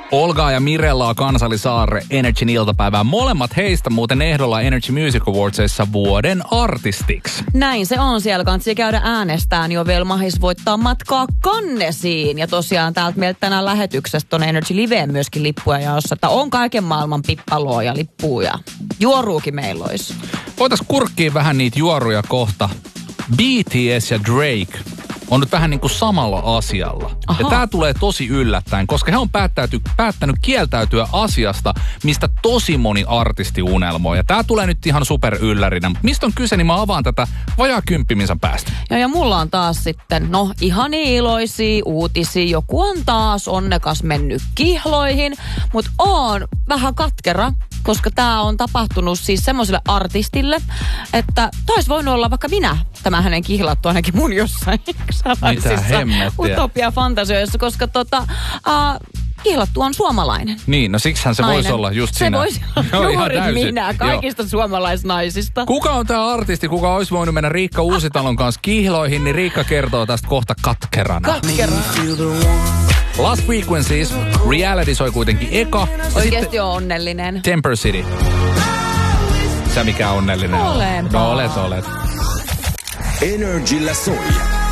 Olgaa ja Mirellaa Kansallisaarre Energyn iltapäivää. Molemmat heistä muuten ehdolla Energy Music Awardsissa vuoden artistiksi. Näin se on. Siellä kannattaa käydä äänestään jo vielä mahis voittaa matkaa Kannesiin. Ja tosiaan täältä meiltä tänään lähetyksestä on Energy Liveen myöskin lippuja jaossa. Että on kaiken maailman pippaloa ja lippuja. Juoruukin meillä olisi. Voitais kurkkiin vähän niitä juoruja kohta. BTS ja Drake on nyt vähän niin kuin samalla asialla. Aha. Ja tää tulee tosi yllättäen, koska he on päättänyt kieltäytyä asiasta, mistä tosi moni artisti unelmoi. Ja tää tulee nyt ihan super yllärinä. Mistä on kyse, niin mä avaan tätä vajaa 10 päästä. Ja mulla on taas sitten, ihan iloisia uutisia. Joku on taas onnekas mennyt kihloihin, mutta oon vähän katkera, koska tää on tapahtunut siis semmoiselle artistille, että tois voinut olla vaikka minä tämä hänen kihlattu ainakin mun jossain utopia-fantasioissa, koska kihlattu on suomalainen. Niin, no siksihän se voisi olla just sinä. Se voisi olla juuri minä, kaikista suomalaisnaisista. Kuka on tämä artisti, kuka olisi voinut mennä Riikka Uusitalon kanssa kihloihin, niin Riikka kertoo tästä kohta katkerana. Last Frequencies, Reality soi kuitenkin eka. Oikeesti on onnellinen. Temper City. Sä mikä onnellinen on? No olet. Energillä soi.